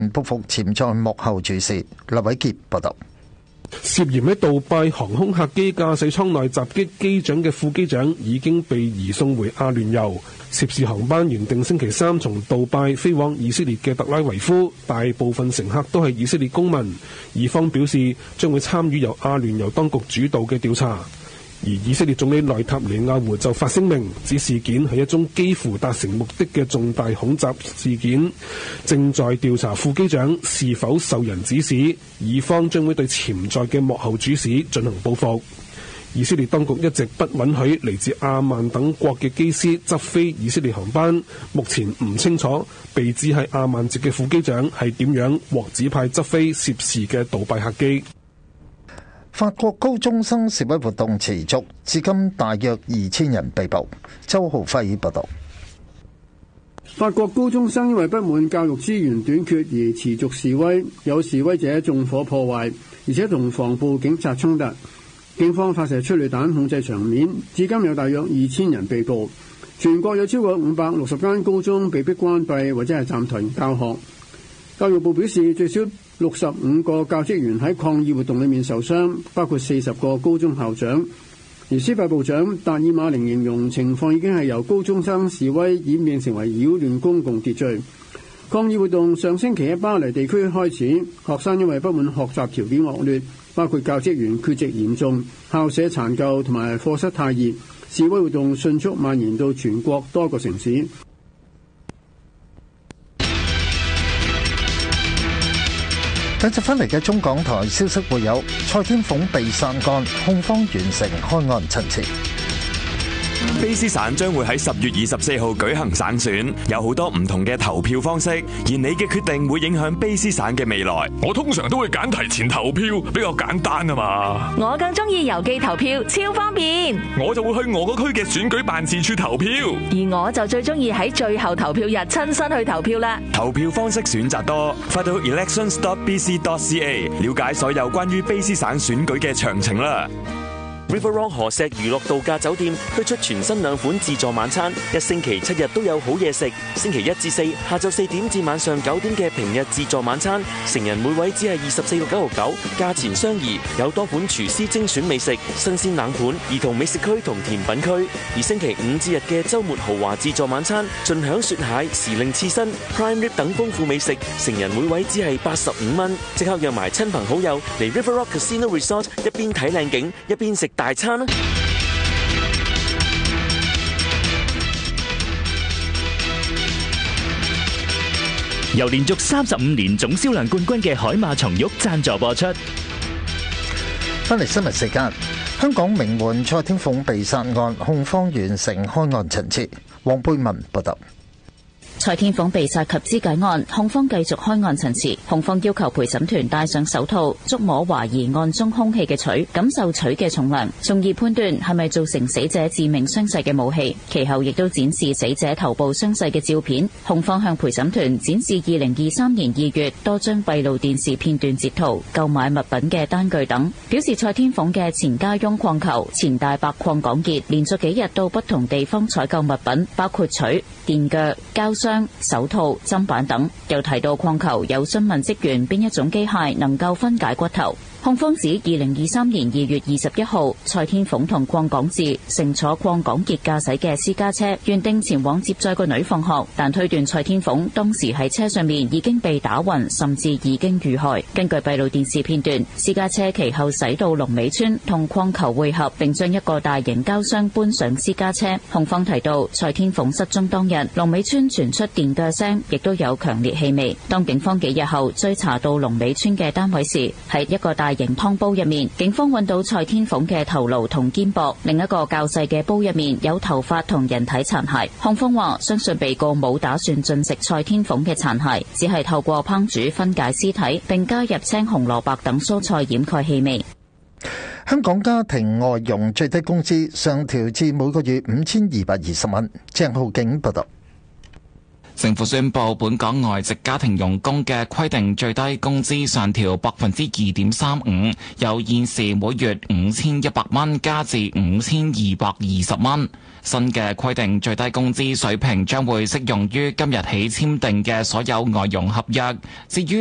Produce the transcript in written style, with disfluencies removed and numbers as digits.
報復潛在幕後主使。劉偉傑報道。 涉嫌喺杜拜航空客機駕駛艙內襲擊機長嘅副機長已經被移送回阿聯酋。涉事航班原定星期三從杜拜飛往以色列嘅特拉維夫，大部分乘客都係以色列公民。以方表示將會參與由阿聯酋當局主導嘅調查。而以色列總理內塔尼亞胡就發聲明，指事件係一宗幾乎達成目的嘅重大恐襲事件，正在調查副機長是否受人指使，以方將會對潛在嘅幕後主使進行報復。以色列當局一直不允許嚟自阿曼等國嘅機師執飛以色列航班，目前唔清楚被指係阿曼籍嘅副機長係點樣獲指派執飛涉事嘅杜拜客機。 法國高中生示威活動持續，至今大約2000人被捕。周浩輝報道。 法國高中生因為不滿教育資源短缺而持續示威，有示威者縱火破壞，而且同防暴警察衝突。警方發射催淚彈控制場面，至今有大約2000人被捕。全國有超過560間高中被迫關閉或者係暫停教學。教育部表示，最少65個教職員喺抗議活動裏面受傷，包括40個高中校長。而司法部長達爾馬寧形容情況已經係由高中生示威演變成為擾亂公共秩序。抗議活動上星期喺巴黎地區開始，學生因為不滿學習條件惡劣，包括教職員缺席嚴重、校舍殘舊同埋課室太熱，示威活動迅速蔓延到全國多個城市。 繼續翻嚟嘅中港台消息會有蔡天鳳被殺案，控方完成開案陳詞。 卑詩省將會喺10月24號舉行省選，有好多唔同嘅投票方式，而你嘅決定會影響卑詩省嘅未來。 我通常都會揀提前投票，比較簡單啊嘛。 我更中意郵寄投票，超方便。 我就會去我個區嘅選舉辦事處投票， 而我就最中意喺最後投票日親身去投票啦。 投票方式選擇多，快到 elections.bc.ca 了解所有關於卑詩省選舉嘅詳情啦。 River Rock 河石娛樂度假酒店推出全新2款自助晚餐，一星期7日都有好嘢食。星期1至4下晝4點至晚上9點嘅平日自助晚餐，成人每位只係24.99，價錢相宜。有多款廚師精選美食、新鮮冷盤、兒童美食區同甜品區。而星期5至日嘅週末豪華自助晚餐，盡享雪蟹、時令刺身、prime rib 等豐富美食，成人每位只係85蚊。即刻約埋親朋好友嚟 River Rock Casino Resort， 一邊睇靚景，一邊食大餐啦！ 由連續35年總銷量冠軍嘅海馬松玉贊助播出。 翻嚟新聞時間，香港名媛蔡天鳳被殺案，控方完成開案陳詞。黃貝文報道。 蔡天鳳被殺及肢解案，控方繼續開案陳詞。控方要求陪審團戴上手套，觸摸懷疑案中兇器嘅錘，感受錘嘅重量，從而判斷係咪造成死者致命傷勢嘅武器。其後亦都展示死者頭部傷勢嘅照片。控方向陪審團展示2023年2月多張閉路電視片段截圖、購買物品嘅單據等，表示蔡天鳳嘅前家翁礦球、前大伯鄺港傑連續幾日到不同地方採購物品，包括錘、電鋸、膠箱、手套、砧板等，又提到礦球有詢問職員邊一種機械能夠分解骨頭。控方指2023年2月21號，蔡天鳳同鄺港智乘坐鄺港傑駕駛嘅私家車，原定前往接載個女放學，但推斷蔡天鳳當時喺車上面已經被打暈，甚至已經遇害。根據閉路電視片段，私家車其後駛到龍尾村同礦球會合，並將一個大型膠箱搬上私家車。控方提到，蔡天鳳失蹤當日，龍尾村傳出電鋸聲，亦都有強烈氣味。當警方幾日後追查到龍尾村嘅單位時，喺一個大型湯煲入面，警方揾到蔡天鳳嘅頭顱同肩膊，另一個較細嘅煲入面有頭髮同人體殘骸。控方話相信被告冇打算進食蔡天鳳嘅殘骸，只係透過烹煮分解屍體，並加入青紅蘿蔔等蔬菜掩蓋氣味。 香港家庭外傭最低工資上調至每個月5220蚊。鄭浩景報道。 政府宣布，本港外籍家庭傭工嘅規定最低工資上調2.35%，由現時每月5100蚊加至5220蚊。新嘅規定最低工資水平將會適用於今日起簽訂嘅所有外傭合約。至於